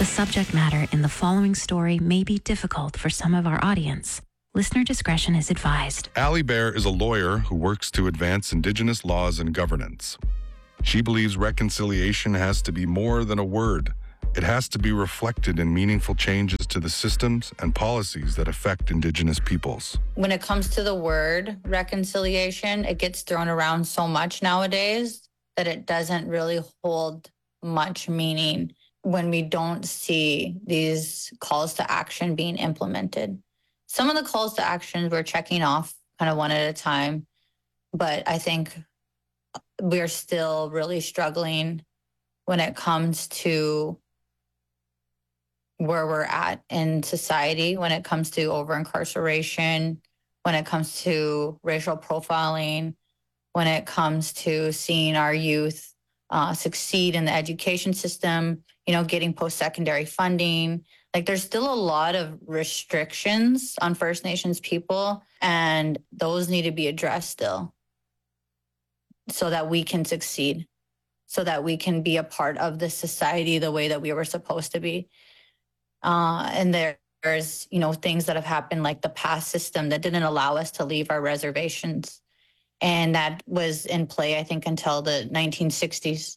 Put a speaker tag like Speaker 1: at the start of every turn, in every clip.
Speaker 1: The subject matter in the following story may be difficult for some of our audience. Listener discretion is advised.
Speaker 2: Allie Bear is a lawyer who works to advance Indigenous laws and governance. She believes reconciliation has to be more than a word. It has to be reflected in meaningful changes to the systems and policies that affect Indigenous peoples.
Speaker 3: When it comes to the word reconciliation, it gets thrown around so much nowadays that it doesn't really hold much meaning when we don't see these calls to action being implemented. Some of the calls to action we're checking off kind of one at a time, but I think we're still really struggling when it comes to where we're at in society, when it comes to over-incarceration, when it comes to racial profiling, when it comes to seeing our youth succeed in the education system, getting post-secondary funding. Like, there's still a lot of restrictions on First Nations people, and those need to be addressed still so that we can succeed, so that we can be a part of the society the way that we were supposed to be. And there's, things that have happened, like the past system that didn't allow us to leave our reservations. And that was in play, I think, until the 1960s.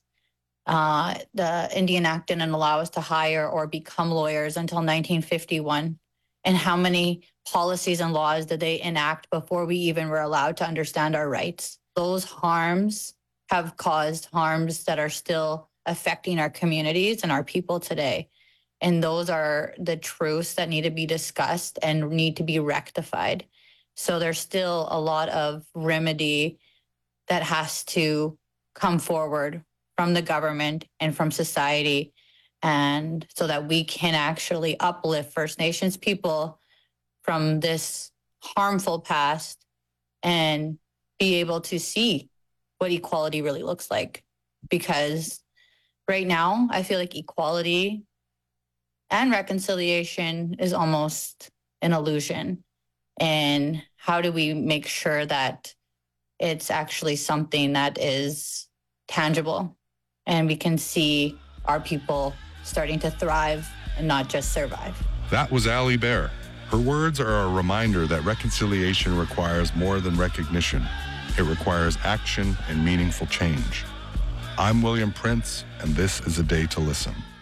Speaker 3: The Indian Act didn't allow us to hire or become lawyers until 1951. And how many policies and laws did they enact before we even were allowed to understand our rights? Those harms have caused harms that are still affecting our communities and our people today. And those are the truths that need to be discussed and need to be rectified. So there's still a lot of remedy that has to come forward from the government and from society, and so that we can actually uplift First Nations people from this harmful past and be able to see what equality really looks like. Because right now, I feel like equality and reconciliation is almost an illusion. And how do we make sure that it's actually something that is tangible and we can see our people starting to thrive and not just survive?
Speaker 2: That was Allie Bear. Her words are a reminder that reconciliation requires more than recognition. It requires action and meaningful change. I'm William Prince, and this is A Day to Listen.